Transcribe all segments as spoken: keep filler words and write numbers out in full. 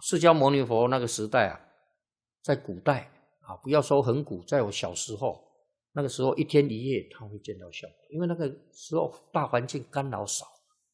释迦牟尼佛那个时代啊，在古代啊，不要说很古，在我小时候，那个时候一天一夜他会见到效果，因为那个时候大环境干扰少，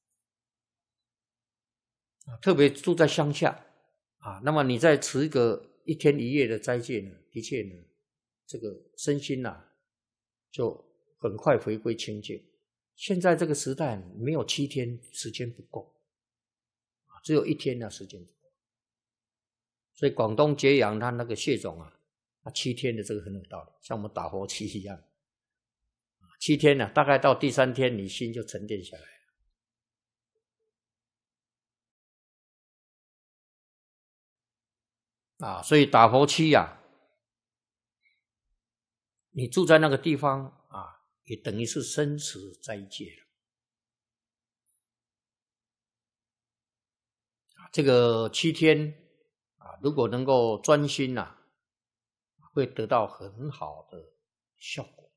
啊，特别住在乡下啊，那么你再持一个一天一夜的斋戒呢，的确呢，这个身心呐、啊，就很快回归清净。现在这个时代没有七天时间不够，只有一天的时间不够。所以广东揭阳他那个谢总啊，他七天的这个很有道理，像我们打佛七一样，七天呢、啊，大概到第三天你心就沉淀下来了啊。所以打佛七啊，你住在那个地方啊，也等于是生持斋戒了。这个七天啊，如果能够专心呐、啊，会得到很好的效果。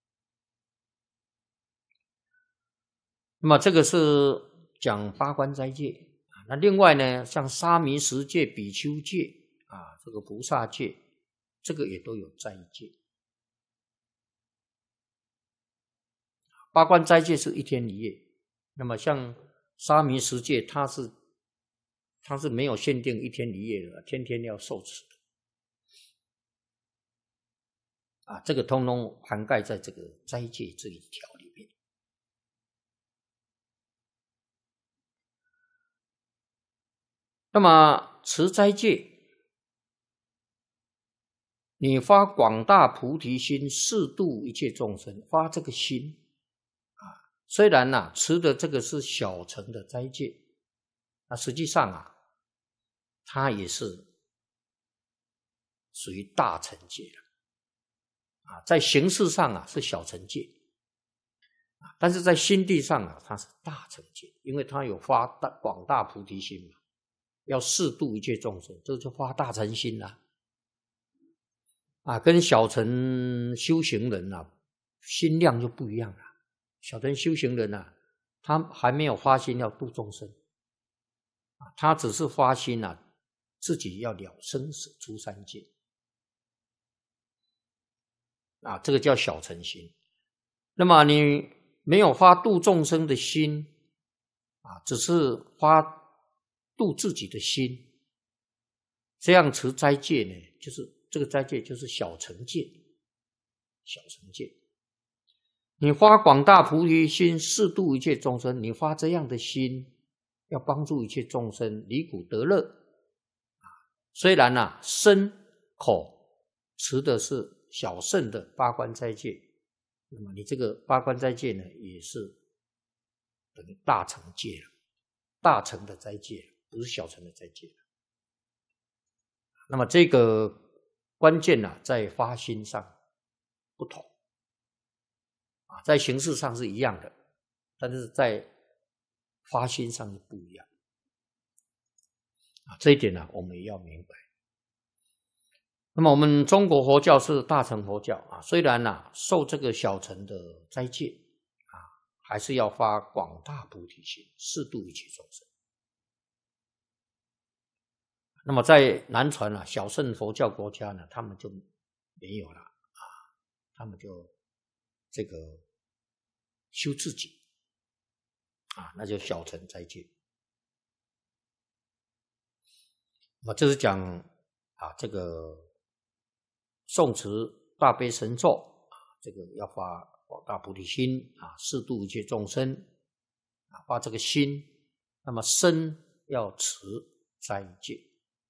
那么这个是讲八关斋戒啊。那另外呢，像沙弥十戒、比丘戒啊，这个菩萨戒，这个也都有斋戒。八关斋戒是一天一夜，那么像沙弥十戒，它是它是没有限定一天一夜的，天天要受持的啊，这个通通涵盖在这个斋戒这一条里面。那么持斋戒，你发广大菩提心，誓度一切众生，发这个心啊，虽然呐、啊、持的这个是小乘的斋戒，那实际上啊，它也是属于大乘戒了啊，在形式上啊是小乘戒啊，但是在心地上啊它是大乘戒，因为它有发大广大菩提心嘛，要誓度一切众生，这就发大乘心啦、啊。啊，跟小乘修行人啊心量就不一样了。小乘修行人啊，他还没有发心要度众生啊，他只是发心啊自己要了生死出三界啊，这个叫小乘心。那么你没有发度众生的心啊，只是发度自己的心，这样持斋戒呢，就是这个斋戒就是小乘戒，小乘戒。你发广大菩提心，誓度一切众生，你发这样的心，要帮助一切众生离苦得乐。虽然啊，身口持的是小乘的八关斋戒，那么你这个八关斋戒呢，也是等于大乘戒了，大乘的斋戒，不是小乘的斋戒。那么这个关键呢、啊，在发心上不同啊，在形式上是一样的，但是在发心上是不一样啊。这一点呢、啊，我们也要明白。那么我们中国佛教是大乘佛教啊，虽然啊受这个小乘的斋戒啊，还是要发广大菩提心，誓度一切众生。那么在南传啊，小乘佛教国家呢，他们就没有了啊，他们就这个修自己啊，那就小乘斋戒。那么这是讲啊，这个诵持大悲神咒啊，这个要发广大菩提心啊，誓度一切众生啊，发这个心。那么身要持斋戒。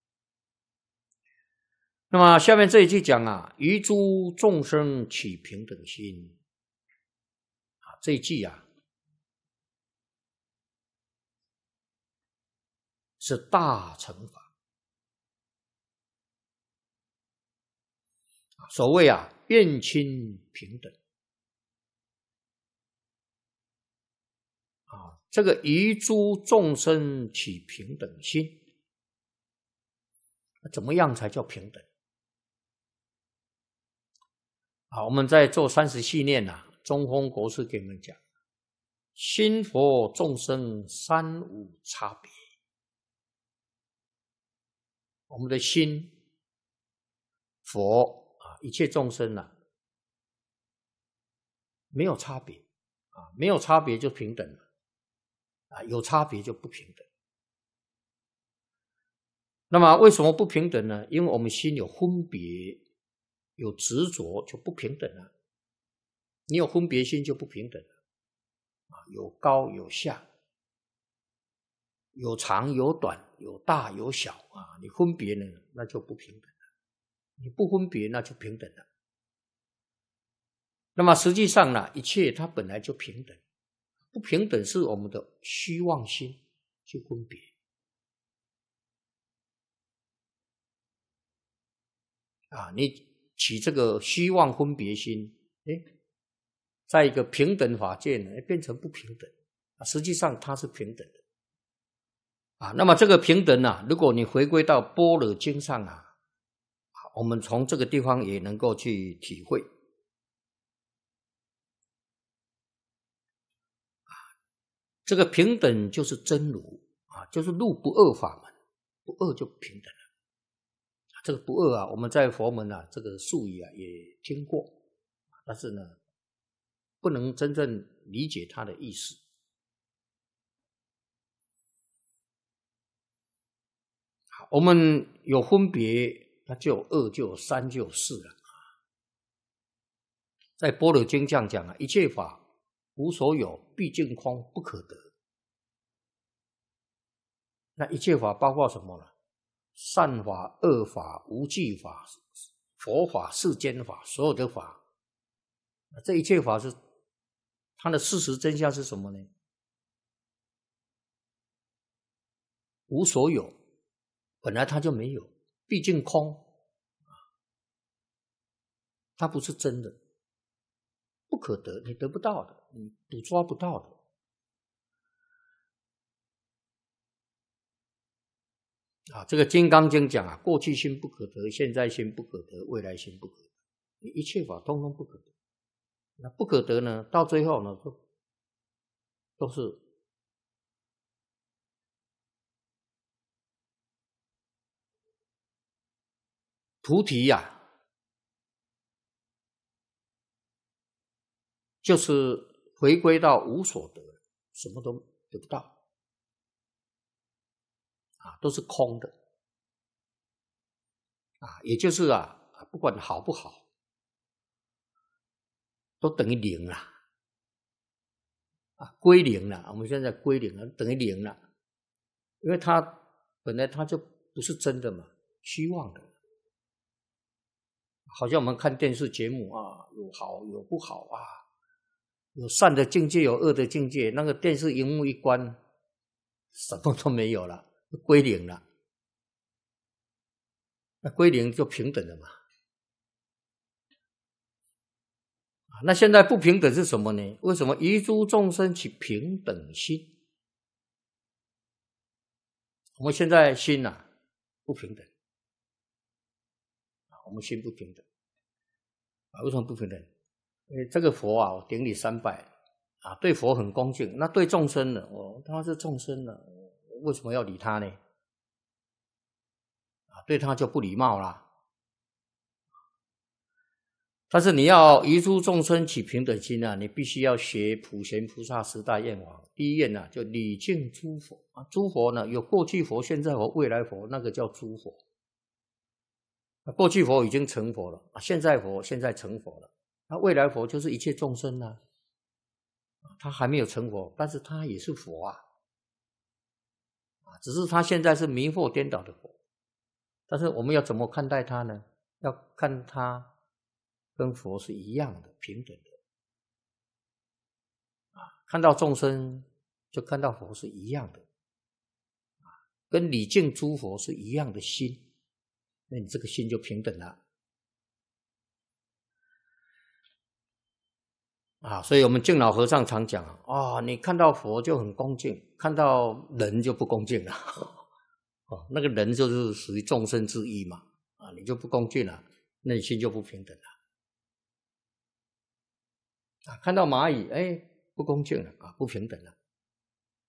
那么下面这一句讲啊，于诸众生起平等心啊，这一句啊是大乘法。所谓啊，愿亲平等啊，这个于诸众生起平等心，怎么样才叫平等？好，我们在做三十系念啊，中峰国师给我们讲，心佛、众生三无差别我们的心，佛啊，一切众生啊，没有差别啊，没有差别就平等了啊，有差别就不平等。那么为什么不平等呢？因为我们心有分别，有执着，就不平等了。你有分别心就不平等了啊，有高有下，有长有短，有大有小啊，你分别呢，那就不平等了。你不分别，那就平等了。那么实际上呢，一切它本来就平等，不平等是我们的虚妄心去分别啊。你起这个虚妄分别心，诶，在一个平等法界呢，变成不平等啊。实际上它是平等的啊。那么这个平等啊，如果你回归到般若经上啊，我们从这个地方也能够去体会。这个平等就是真如啊，就是入不二法门，不二就平等了。这个不二啊，我们在佛门啊，这个术语啊也听过，但是呢，不能真正理解它的意思。我们有分别，它就有二，就有三，就有四了。在般若经这样讲啊，一切法无所有，毕竟空，不可得。那一切法包括什么呢？善法、恶法、无记法、佛法、世间法，所有的法，这一切法是它的事实真相是什么呢？无所有，本来它就没有，毕竟空，它不是真的，不可得，你得不到的，你捕捉不到的。啊，这个《金刚经》讲啊，过去心不可得，现在心不可得，未来心不可得，你一切法通通不可得。那不可得呢，到最后呢，都都是菩提呀、啊，就是回归到无所得，什么都得不到啊，都是空的啊，也就是啊，不管好不好，都等于零了啊，归零了。我们现在归零了，等于零了，因为它本来它就不是真的嘛，虚妄的。好像我们看电视节目啊，有好有不好啊，有善的境界，有恶的境界。那个电视荧幕一关，什么都没有了，归零了。那归零就平等了嘛。那现在不平等是什么呢？为什么于诸众生起平等心？我们现在心啊不平等，我们心不平等啊？为什么不平等？因为这个佛啊，我顶礼三拜啊，对佛很恭敬。那对众生呢？哦，他是众生呢，为什么要理他呢？啊，对他就不礼貌啦。但是你要于诸众生起平等心啊，你必须要学普贤菩萨十大愿王。第一愿呢、啊，就礼敬诸佛啊，诸佛呢有过去佛、现在佛、未来佛，那个叫诸佛。过去佛已经成佛了，现在佛现在成佛了，那未来佛就是一切众生啊，他还没有成佛，但是他也是佛啊，只是他现在是迷惑颠倒的佛。但是我们要怎么看待他呢？要看他跟佛是一样的，平等的啊，看到众生就看到佛是一样的啊，跟礼敬诸佛是一样的心。那你这个心就平等了啊！所以我们敬老和尚常讲啊、哦，你看到佛就很恭敬，看到人就不恭敬了。哦，那个人就是属于众生之一嘛，啊，你就不恭敬了，那你心就不平等了。啊，看到蚂蚁，哎，不恭敬了啊，不平等了。